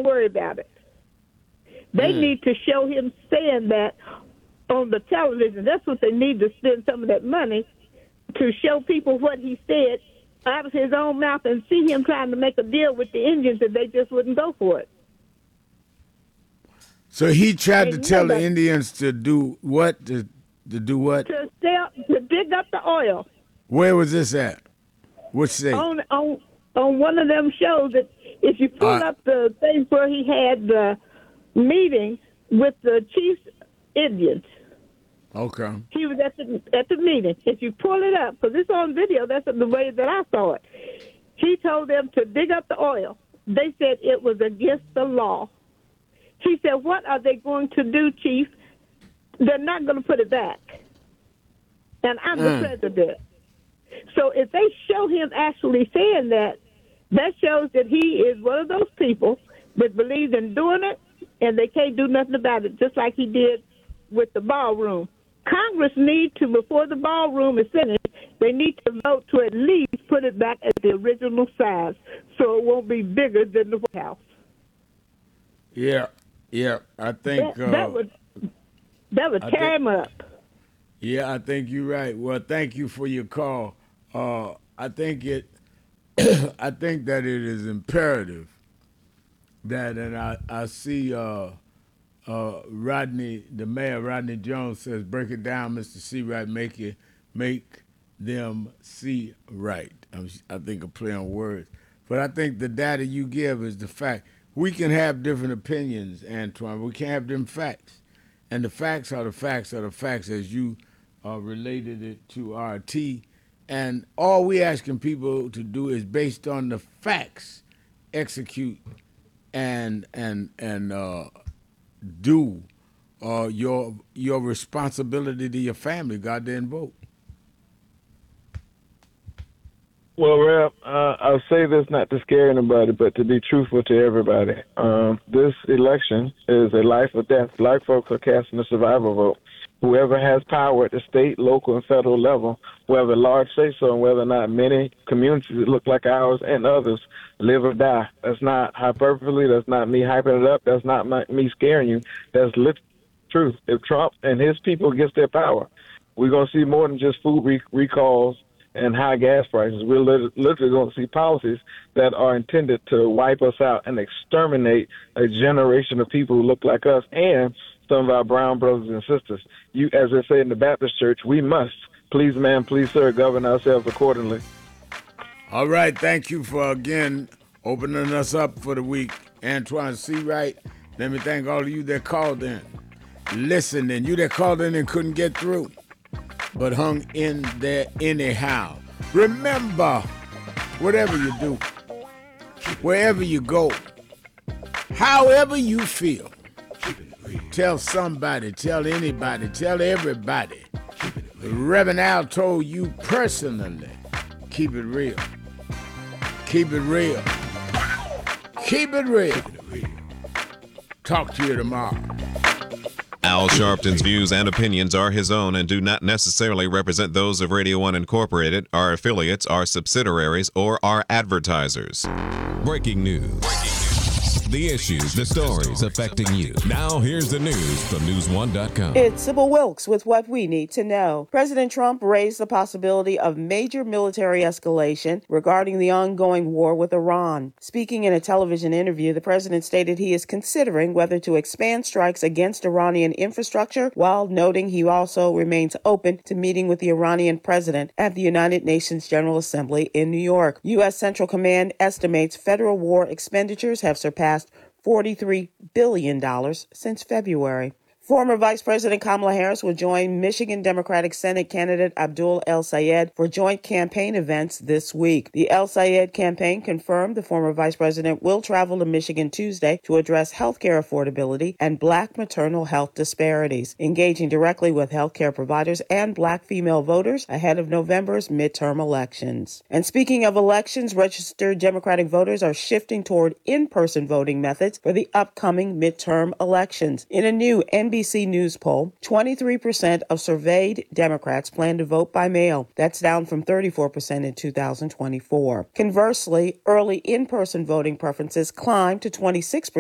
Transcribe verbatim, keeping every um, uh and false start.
don't worry about it. They mm. need to show him saying that on the television. That's what they need to spend some of that money to show people what he said out of his own mouth and see him trying to make a deal with the Indians and they just wouldn't go for it. So he tried and to tell the Indians to do what? To, to do what? To sell, to dig up the oil. Where was this at? Which state? On, on, on one of them shows that if you pull uh, up the thing where he had the meeting with the chiefs Indians. Okay. He was at the at the meeting. If you pull it up, because it's on video, that's the way that I saw it. He told them to dig up the oil. They said it was against the law. He said, what are they going to do, Chief? They're not going to put it back. And I'm mm. the president. So if they show him actually saying that, that shows that he is one of those people that believes in doing it, and they can't do nothing about it, just like he did with the ballroom. Congress need to, before the ballroom is finished, they need to vote to at least put it back at the original size so it won't be bigger than the White House. Yeah, yeah, I think... That, uh, that would, that would tear think, him up. Yeah, I think you're right. Well, thank you for your call. Uh, I think it. I think that it is imperative that, and I, I see... Uh, Uh, Rodney, the mayor, Rodney Jones, says, break it down, Mister Seawright, make it, make them see right. I'm, I think a play on words. But I think the data you give is the fact. We can have different opinions, Antoine. We can have different facts. And the facts are the facts are the facts as you uh, related it to R T. And all we asking people to do is based on the facts, execute and, and, and, uh, do uh, your your responsibility to your family. God didn't vote. Well, Rep, uh, I'll say this not to scare anybody, but to be truthful to everybody. Um, this election is a life or death. Black folks are casting a survival vote. Whoever has power at the state, local, and federal level will have a large say-so on whether or not many communities that look like ours and others live or die. That's not hyperbole. That's not me hyping it up. That's not my, me scaring you. That's literal truth. If Trump and his people gets their power, we're going to see more than just food re- recalls and high gas prices. We're lit- literally going to see policies that are intended to wipe us out and exterminate a generation of people who look like us and some of our brown brothers and sisters. You, as they say in the Baptist church, we must, please, ma'am, please, sir, govern ourselves accordingly. All right. Thank you for, again, opening us up for the week. Antoine Seawright, let me thank all of you that called in. Listen, and you that called in and couldn't get through, but hung in there anyhow. Remember, whatever you do, wherever you go, however you feel, tell somebody, tell anybody, tell everybody. Reverend Al told you personally, keep it real. Keep it real. Keep it real. Talk to you tomorrow. Al Sharpton's views and opinions are his own and do not necessarily represent those of Radio One Incorporated, our affiliates, our subsidiaries, or our advertisers. Breaking news. Breaking news. The issues, the stories affecting you. Now here's the news from news one dot com. It's Sybil Wilkes with what we need to know. President Trump raised the possibility of major military escalation regarding the ongoing war with Iran. Speaking in a television interview, the president stated he is considering whether to expand strikes against Iranian infrastructure, while noting he also remains open to meeting with the Iranian president at the United Nations General Assembly in New York. U S. Central Command estimates federal war expenditures have surpassed forty-three billion dollars since February. Former Vice President Kamala Harris will join Michigan Democratic Senate candidate Abdul El-Sayed for joint campaign events this week. The El-Sayed campaign confirmed the former vice president will travel to Michigan Tuesday to address healthcare affordability and black maternal health disparities, engaging directly with healthcare providers and black female voters ahead of November's midterm elections. And speaking of elections, registered Democratic voters are shifting toward in-person voting methods for the upcoming midterm elections. In a new N B C News poll, twenty-three percent of surveyed Democrats plan to vote by mail. That's down from thirty-four percent in two thousand twenty-four. Conversely, early in-person voting preferences climbed to twenty-six percent